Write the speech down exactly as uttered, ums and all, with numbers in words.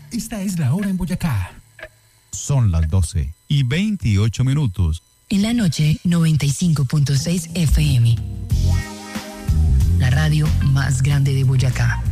Esta es la hora en Boyacá. Son las doce y veintiocho minutos. En la noche, noventa y cinco punto seis F M. La radio más grande de Boyacá.